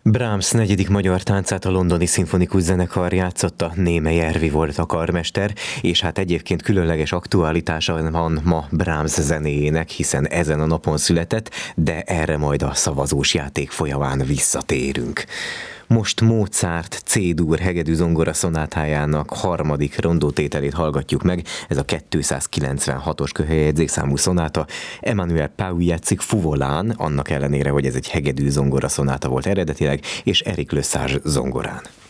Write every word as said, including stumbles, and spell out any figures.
Brahms negyedik magyar táncát a Londoni Szimfonikus Zenekar játszotta, Némely Ervi volt a karmester, és hát egyébként különleges aktualitása van ma Brahms zenéjének, hiszen ezen a napon született, de erre majd a szavazós játék folyamán visszatérünk. Most Mozart C-dur hegedű zongora szonátájának harmadik rondótételét hallgatjuk meg, ez a kétszázkilencvenhatos köhelyjegyzékszámú szonáta. Emmanuel Pau játszik fuvolán, annak ellenére, hogy ez egy hegedű zongora szonáta volt eredetileg, és Eric Lesage zongorán.